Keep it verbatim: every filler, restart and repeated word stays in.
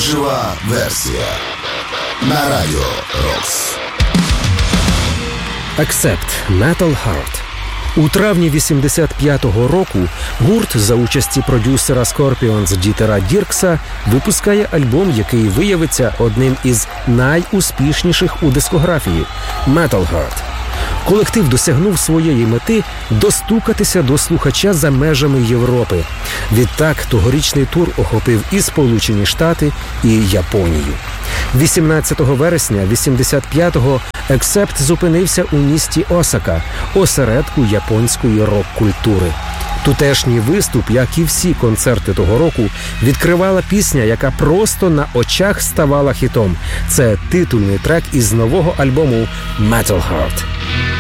Жива версія на Радіо Рокс. Accept – Metal Heart. У травні вісімдесят п'ятого року гурт за участі продюсера Scorpions Дітера Діркса випускає альбом, який виявиться одним із найуспішніших у дискографії – Metal Heart. Колектив досягнув своєї мети достукатися до слухача за межами Європи. Відтак тогорічний тур охопив і Сполучені Штати, і Японію. вісімнадцятого вересня вісімдесят п'ятого Accept зупинився у місті Осака, осередку японської рок-культури. Тутешній виступ, як і всі концерти того року, відкривала пісня, яка просто на очах ставала хітом. Це титульний трек із нового альбому «Metal Heart».